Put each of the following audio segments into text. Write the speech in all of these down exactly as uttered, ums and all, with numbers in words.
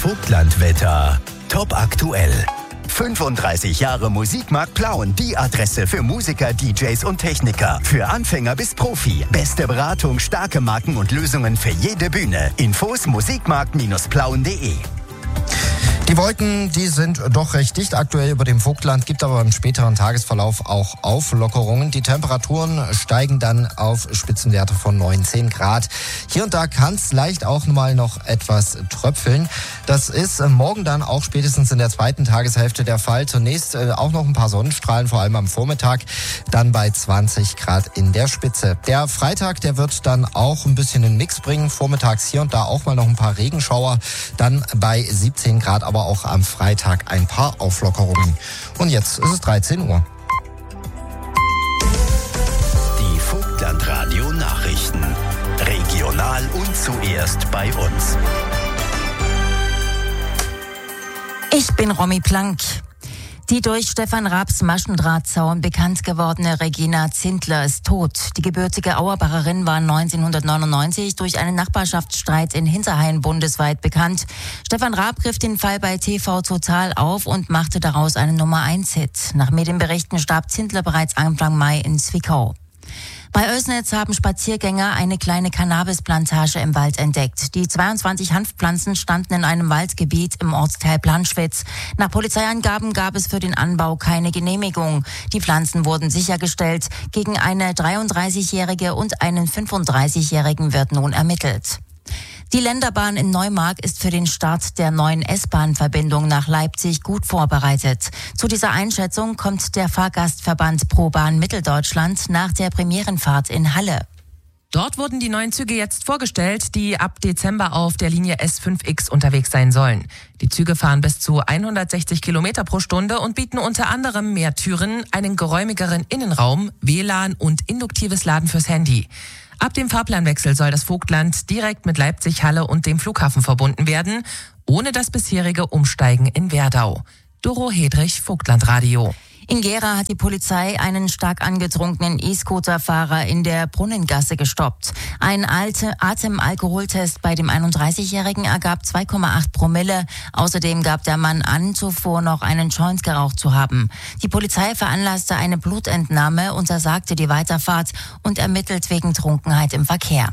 Vogtlandwetter. Top aktuell. fünfunddreißig Jahre Musikmarkt Plauen. Die Adresse für Musiker, D Js und Techniker. Für Anfänger bis Profi. Beste Beratung, starke Marken und Lösungen für jede Bühne. Infos musikmarkt Bindestrich plauen punkt de. Die Wolken, die sind doch recht dicht aktuell über dem Vogtland, gibt aber im späteren Tagesverlauf auch Auflockerungen. Die Temperaturen steigen dann auf Spitzenwerte von neun, zehn Grad. Hier und da kann es leicht auch mal noch etwas tröpfeln. Das ist morgen dann auch spätestens in der zweiten Tageshälfte der Fall. Zunächst auch noch ein paar Sonnenstrahlen, vor allem am Vormittag, dann bei zwanzig Grad in der Spitze. Der Freitag, der wird dann auch ein bisschen einen Mix bringen. Vormittags hier und da auch mal noch ein paar Regenschauer, dann bei siebzehn Grad, aber auch am Freitag ein paar Auflockerungen. Und jetzt ist es dreizehn Uhr. Die Vogtlandradio Nachrichten. Regional und zuerst bei uns. Ich bin Romy Plank. Die durch Stefan Raabs Maschendrahtzaun bekannt gewordene Regina Zindler ist tot. Die gebürtige Auerbacherin war neunzehnhundertneunundneunzig durch einen Nachbarschaftsstreit in Hinterhain bundesweit bekannt. Stefan Raab griff den Fall bei T V Total auf und machte daraus einen Nummer eins Hit. Nach Medienberichten starb Zindler bereits Anfang Mai in Zwickau. Bei Oelsnitz haben Spaziergänger eine kleine Cannabisplantage im Wald entdeckt. Die zweiundzwanzig Hanfpflanzen standen in einem Waldgebiet im Ortsteil Planschwitz. Nach Polizeiangaben gab es für den Anbau keine Genehmigung. Die Pflanzen wurden sichergestellt. Gegen eine dreiunddreißigjährige und einen fünfunddreißigjährigen wird nun ermittelt. Die Länderbahn in Neumark ist für den Start der neuen S-Bahn-Verbindung nach Leipzig gut vorbereitet. Zu dieser Einschätzung kommt der Fahrgastverband ProBahn Mitteldeutschland nach der Premierenfahrt in Halle. Dort wurden die neuen Züge jetzt vorgestellt, die ab Dezember auf der Linie S fünf X unterwegs sein sollen. Die Züge fahren bis zu hundertsechzig Kilometer pro Stunde und bieten unter anderem mehr Türen, einen geräumigeren Innenraum, W L A N und induktives Laden fürs Handy. Ab dem Fahrplanwechsel soll das Vogtland direkt mit Leipzig, Halle und dem Flughafen verbunden werden, ohne das bisherige Umsteigen in Werdau. Doro Hedrich, Vogtlandradio. In Gera hat die Polizei einen stark angetrunkenen E-Scooter-Fahrer in der Brunnengasse gestoppt. Ein alte Atemalkoholtest bei dem einunddreißigjährigen ergab zwei Komma acht Promille. Außerdem gab der Mann an, zuvor noch einen Joint geraucht zu haben. Die Polizei veranlasste eine Blutentnahme, untersagte die Weiterfahrt und ermittelt wegen Trunkenheit im Verkehr.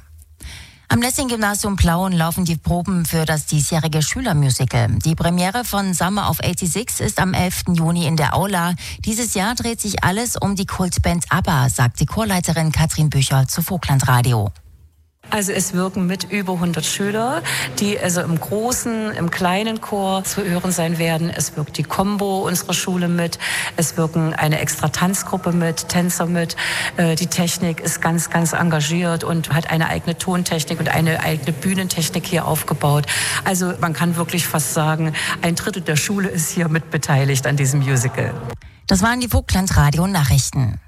Am Lessing-Gymnasium Plauen laufen die Proben für das diesjährige Schülermusical. Die Premiere von Summer of sechsundachtzig ist am elften Juni in der Aula. Dieses Jahr dreht sich alles um die Kultband ABBA, sagt die Chorleiterin Katrin Bücher zu Vogtlandradio. Also es wirken mit über hundert Schüler, die also im großen, im kleinen Chor zu hören sein werden. Es wirkt die Combo unserer Schule mit. Es wirken eine extra Tanzgruppe mit, Tänzer mit. Die Technik ist ganz, ganz engagiert und hat eine eigene Tontechnik und eine eigene Bühnentechnik hier aufgebaut. Also man kann wirklich fast sagen, ein Drittel der Schule ist hier mit beteiligt an diesem Musical. Das waren die Vogtlandradio-Nachrichten.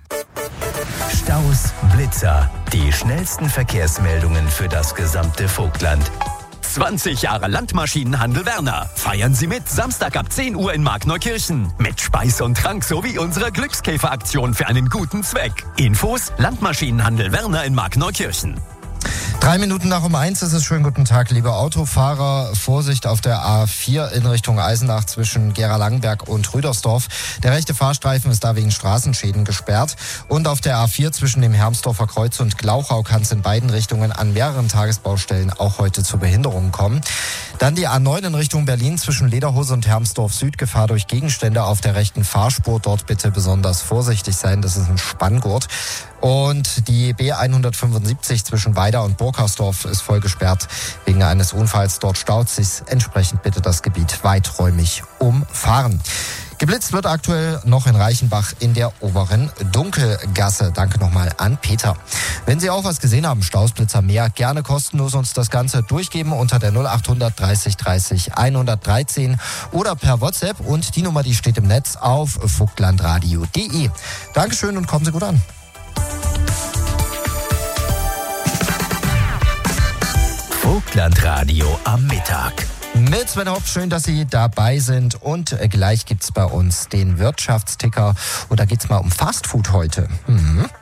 Staus, Blitzer, die schnellsten Verkehrsmeldungen für das gesamte Vogtland. zwanzig Jahre Landmaschinenhandel Werner. Feiern Sie mit, Samstag ab zehn Uhr in Markneukirchen. Mit Speis und Trank sowie unserer Glückskäferaktion für einen guten Zweck. Infos, Landmaschinenhandel Werner in Markneukirchen. Drei Minuten nach um eins ist es. Schönen guten Tag, liebe Autofahrer. Vorsicht auf der A vier in Richtung Eisenach zwischen Gera-Langenberg und Rüdersdorf. Der rechte Fahrstreifen ist da wegen Straßenschäden gesperrt. Und auf der A vier zwischen dem Hermsdorfer Kreuz und Glauchau kann es in beiden Richtungen an mehreren Tagesbaustellen auch heute zu Behinderungen kommen. Dann die A neun in Richtung Berlin zwischen Lederhose und Hermsdorf Süd. Gefahr durch Gegenstände auf der rechten Fahrspur. Dort bitte besonders vorsichtig sein. Das ist ein Spanngurt. Und die B hundertfünfundsiebzig zwischen Weida und Burkersdorf ist voll gesperrt wegen eines Unfalls. Dort staut sich. Entsprechend bitte das Gebiet weiträumig umfahren. Geblitzt wird aktuell noch in Reichenbach in der oberen Dunkelgasse. Danke nochmal an Peter. Wenn Sie auch was gesehen haben, Stausblitzer mehr, gerne kostenlos uns das Ganze durchgeben unter der null achthundert dreißig dreißig hundertdreizehn oder per WhatsApp. Und die Nummer, die steht im Netz auf vogtlandradio punkt de. Dankeschön und kommen Sie gut an. Vogtlandradio am Mittag. Mit Sven Hopp, schön, dass Sie dabei sind. Und gleich gibt's bei uns den Wirtschaftsticker. Und da geht's mal um Fastfood heute. Mhm.